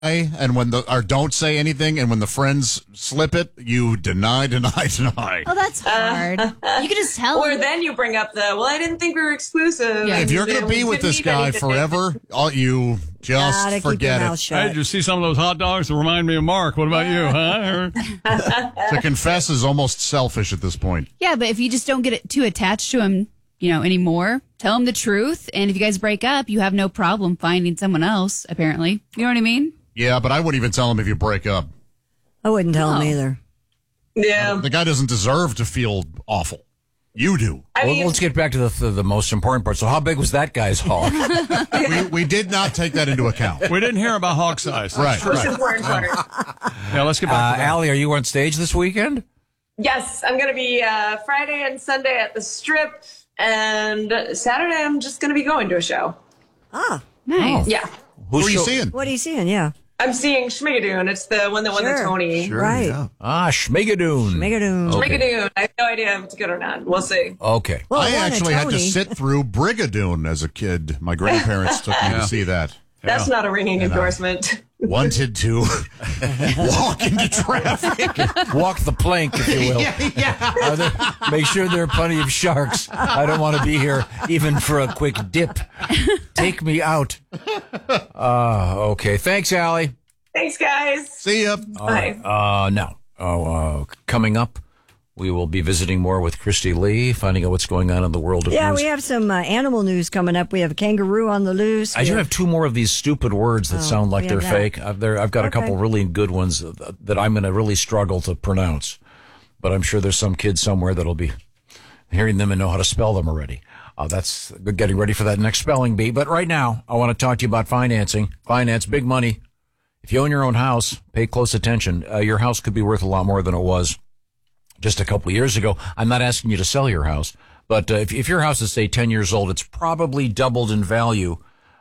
and or don't say anything, and when the friends slip it, you deny. Oh, that's hard. You can just tell. Or then you bring up I didn't think we were exclusive. Yeah, if you're going to be with this guy forever, you just forget it. Hey, did you see some of those hot dogs that remind me of Mark? What about you, huh? To confess is almost selfish at this point. Yeah, but if you just don't get too attached to him, anymore, tell him the truth. And if you guys break up, you have no problem finding someone else, apparently. You know what I mean? Yeah, but I wouldn't even tell him if you break up. I wouldn't tell him either. Yeah. The guy doesn't deserve to feel awful. You do. Let's get back to the most important part. So how big was that guy's hog? we did not take that into account. We didn't hear about hog size. Right. Important part. Yeah, let's get back to that. Allie, are you on stage this weekend? Yes, I'm going to be Friday and Sunday at the Strip, and Saturday I'm just going to be going to a show. Ah. Nice. Yeah. Who are you seeing? What are you seeing? Yeah. I'm seeing Schmigadoon. It's the one that won the Tony. Sure, right. Yeah. Schmigadoon. Schmigadoon. Okay. Schmigadoon. I have no idea if it's good or not. We'll see. Okay. Well, I won a actually had to Tony. sit through Brigadoon as a kid. My grandparents took me to see that. That's not a ringing endorsement. Wanted to walk into traffic. Walk the plank, if you will. Yeah. Make sure there are plenty of sharks. I don't want to be here even for a quick dip. Take me out. Okay. Thanks, Allie. Thanks, guys. See ya. Bye. Now, coming up, we will be visiting more with Christy Lee, finding out what's going on in the world of Yeah, news. we have some animal news coming up. We have a kangaroo on the loose. I do have two more of these stupid words that sound like they're we have fake. I've got a couple really good ones that I'm going to really struggle to pronounce. But I'm sure there's some kid somewhere that'll be hearing them and know how to spell them already. That's getting ready for that next spelling bee. But right now, I want to talk to you about financing. Finance, big money. If you own your own house, pay close attention. Your house could be worth a lot more than it was just a couple of years ago. I'm not asking you to sell your house, but if your house is, say, 10 years old, it's probably doubled in value,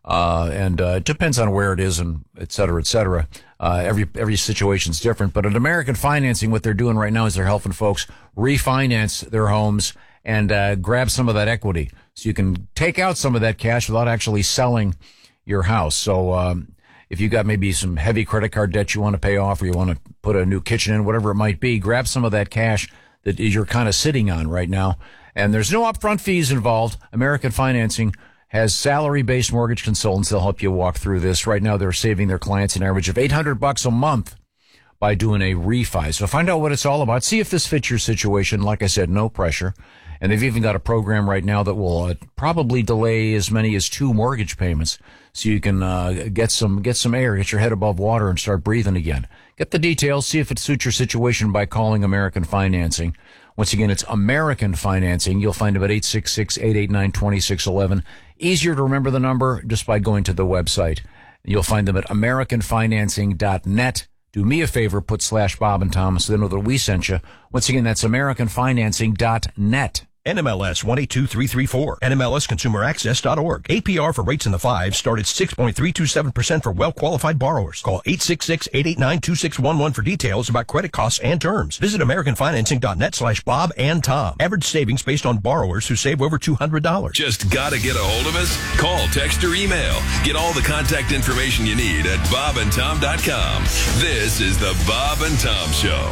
and it depends on where it is and et cetera, et cetera. Every situation's different, but at American Financing, what they're doing right now is they're helping folks refinance their homes and grab some of that equity so you can take out some of that cash without actually selling your house. So if you got maybe some heavy credit card debt you want to pay off, or you want to put a new kitchen in, whatever it might be, grab some of that cash that you're kind of sitting on right now. And there's no upfront fees involved. American Financing has salary-based mortgage consultants. They'll help you walk through this. Right now, they're saving their clients an average of $800 a month by doing a refi. So find out what it's all about. See if this fits your situation. Like I said, no pressure. And they've even got a program right now that will probably delay as many as 2 mortgage payments, so you can get some air, get your head above water, and start breathing again. Get the details, see if it suits your situation by calling American Financing. Once again, it's American Financing. You'll find them at 866-889-2611. Easier to remember the number just by going to the website. You'll find them at AmericanFinancing.net. Do me a favor, put /Bob and Tom so they know that we sent you. Once again, that's AmericanFinancing.net. NMLS 122334, NMLSConsumerAccess.org. APR for rates in the 5s start at 6.327% for well-qualified borrowers. Call 866-889-2611 for details about credit costs and terms. Visit AmericanFinancing.net/Bob and Tom. Average savings based on borrowers who save over $200. Just gotta get a hold of us? Call, text, or email. Get all the contact information you need at bobandtom.com. This is the Bob and Tom Show.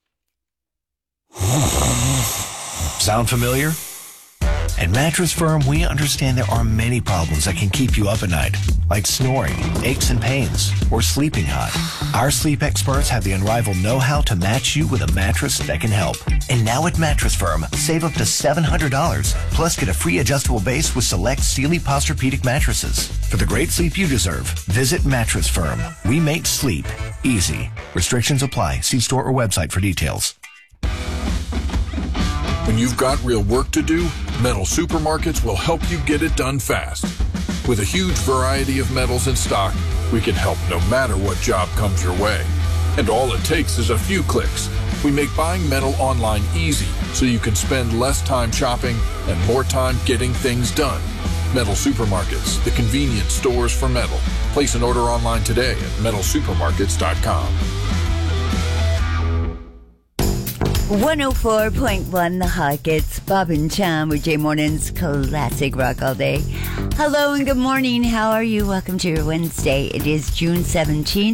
Sound familiar? At Mattress Firm, we understand there are many problems that can keep you up at night, like snoring, aches and pains, or sleeping hot. Our sleep experts have the unrivaled know-how to match you with a mattress that can help. And now at Mattress Firm, save up to $700, plus get a free adjustable base with select Sealy Posturepedic mattresses. For the great sleep you deserve, visit Mattress Firm. We make sleep easy. Restrictions apply. See store or website for details. When you've got real work to do, Metal Supermarkets will help you get it done fast. With a huge variety of metals in stock, we can help no matter what job comes your way. And all it takes is a few clicks. We make buying metal online easy so you can spend less time shopping and more time getting things done. Metal Supermarkets, the convenient stores for metal. Place an order online today at metalsupermarkets.com. 104.1 The Hawk. It's Bob and Tom with Jay Morning's Classic Rock All Day. Hello and good morning. How are you? Welcome to your Wednesday. It is June 17th,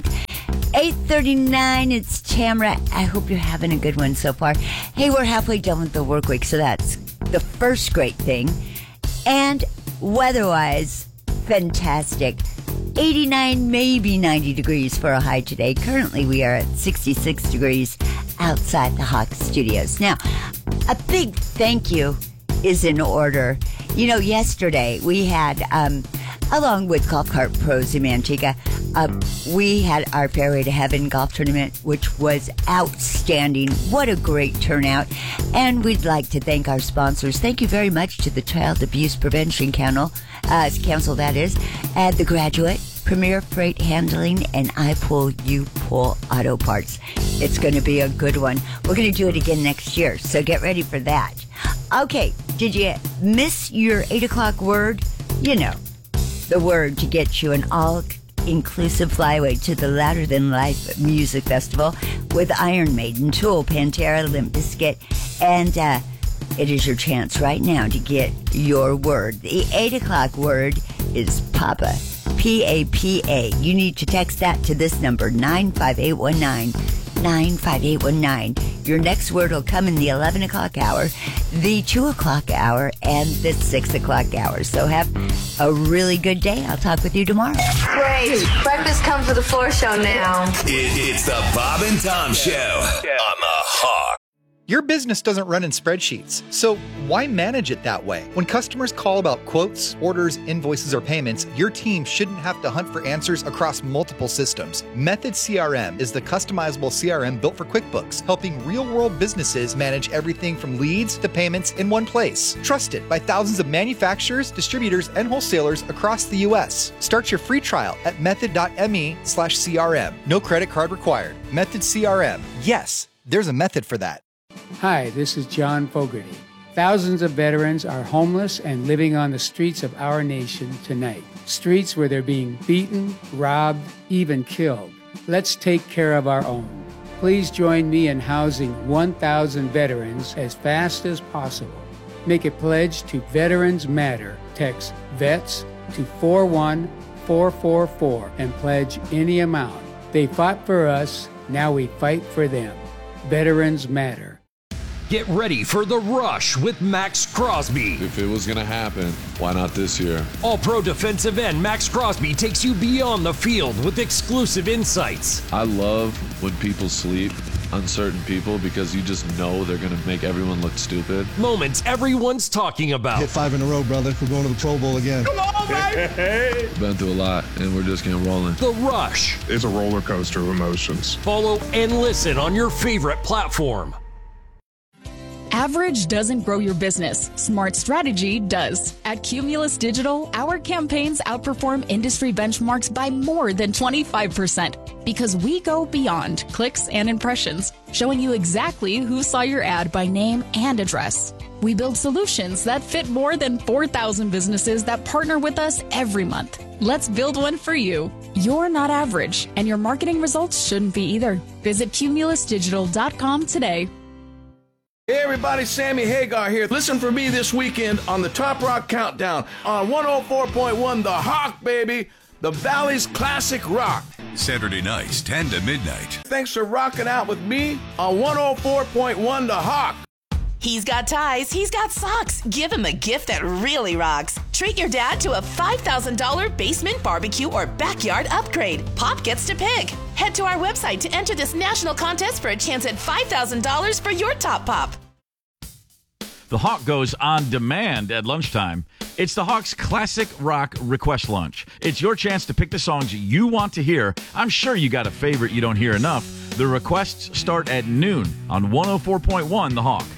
8:39. It's Tamara. I hope you're having a good one so far. Hey, we're halfway done with the work week, so that's the first great thing. And weather-wise, fantastic. 89, maybe 90 degrees for a high today. Currently, we are at 66 degrees outside the Hawk Studios. Now, a big thank you is in order. You know, yesterday we had, along with Golf Cart Pros in Manteca, we had our Fairway to Heaven golf tournament, which was outstanding. What a great turnout. And we'd like to thank our sponsors. Thank you very much to the Child Abuse Prevention Council, that is, and The Graduate, Premier Freight Handling, and I Pull, You Pull Auto Parts. It's going to be a good one. We're going to do it again next year, so get ready for that. Okay, did you miss your 8 o'clock word? You know, the word to get you an all-inclusive flyway to the Louder Than Life Music Festival with Iron Maiden, Tool, Pantera, Limp Bizkit, and it is your chance right now to get your word. The 8 o'clock word is Papa. P-A-P-A. You need to text that to this number, 95819. 95819. Your next word will come in the 11 o'clock hour, the 2 o'clock hour, and the 6 o'clock hour. So have a really good day. I'll talk with you tomorrow. Great. Breakfast comes with a floor show now. It's the Bob and Tom Show on the Hawk. Your business doesn't run in spreadsheets, so why manage it that way? When customers call about quotes, orders, invoices, or payments, your team shouldn't have to hunt for answers across multiple systems. Method CRM is the customizable CRM built for QuickBooks, helping real-world businesses manage everything from leads to payments in one place. Trusted by thousands of manufacturers, distributors, and wholesalers across the U.S. Start your free trial at method.me/CRM. No credit card required. Method CRM. Yes, there's a method for that. Hi, this is John Fogerty. Thousands of veterans are homeless and living on the streets of our nation tonight. Streets where they're being beaten, robbed, even killed. Let's take care of our own. Please join me in housing 1,000 veterans as fast as possible. Make a pledge to Veterans Matter. Text VETS to 41444 and pledge any amount. They fought for us, now we fight for them. Veterans Matter. Get ready for The Rush with Max Crosby. If it was going to happen, why not this year? All-pro defensive end Max Crosby takes you beyond the field with exclusive insights. I love when people sleep, uncertain people, because you just know they're going to make everyone look stupid. Moments everyone's talking about. Hit 5 in a row, brother. We're going to the Pro Bowl again. Come on, baby! Been through a lot, and we're just getting rolling. The Rush. It's a roller coaster of emotions. Follow and listen on your favorite platform. Average doesn't grow your business. Smart strategy does. At Cumulus Digital, our campaigns outperform industry benchmarks by more than 25% because we go beyond clicks and impressions, showing you exactly who saw your ad by name and address. We build solutions that fit more than 4,000 businesses that partner with us every month. Let's build one for you. You're not average, and your marketing results shouldn't be either. Visit cumulusdigital.com today. Hey everybody, Sammy Hagar here. Listen for me this weekend on the Top Rock Countdown on 104.1 The Hawk, baby. The Valley's classic rock. Saturday nights, 10 to midnight. Thanks for rocking out with me on 104.1 The Hawk. He's got ties, he's got socks. Give him a gift that really rocks. Treat your dad to a $5,000 basement barbecue or backyard upgrade. Pop gets to pick. Head to our website to enter this national contest for a chance at $5,000 for your top pop. The Hawk goes on demand at lunchtime. It's the Hawk's Classic Rock Request Lunch. It's your chance to pick the songs you want to hear. I'm sure you got a favorite you don't hear enough. The requests start at noon on 104.1 The Hawk.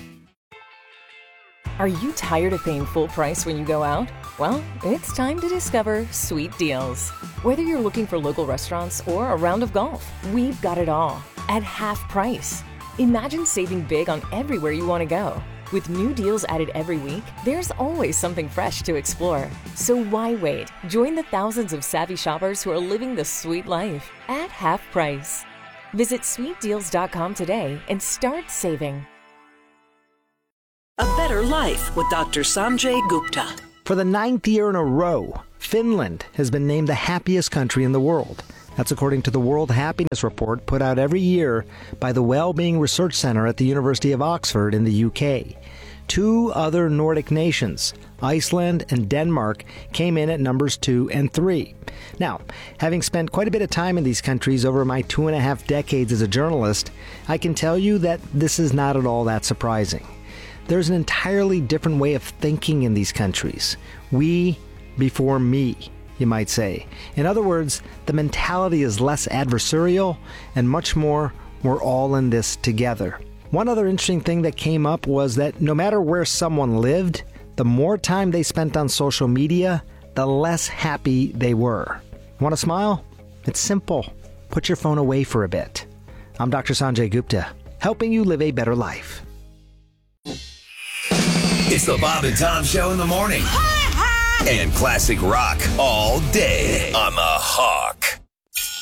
Are you tired of paying full price when you go out? Well, it's time to discover Sweet Deals. Whether you're looking for local restaurants or a round of golf, we've got it all at half price. Imagine saving big on everywhere you want to go. With new deals added every week, there's always something fresh to explore. So why wait? Join the thousands of savvy shoppers who are living the sweet life at half price. Visit sweetdeals.com today and start saving. better life with Dr. Sanjay Gupta. For the 9th year in a row, Finland has been named the happiest country in the world. That's according to the World Happiness Report put out every year by the Wellbeing Research Center at the University of Oxford in the UK. 2 other Nordic nations, Iceland and Denmark, came in at numbers 2 and 3. Now, having spent quite a bit of time in these countries over my 2.5 decades as a journalist, I can tell you that this is not at all that surprising. There's an entirely different way of thinking in these countries. We before me, you might say. In other words, the mentality is less adversarial and much more, we're all in this together. One other interesting thing that came up was that no matter where someone lived, the more time they spent on social media, the less happy they were. Want to smile? It's simple. Put your phone away for a bit. I'm Dr. Sanjay Gupta, helping you live a better life. It's the Bob and Tom Show in the morning. And classic rock all day on the Hawk.